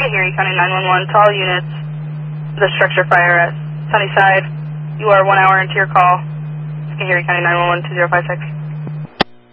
Erie County 911 to all units. The structure fire at Sunnyside. You are 1 hour into your call. Erie County 911 2056.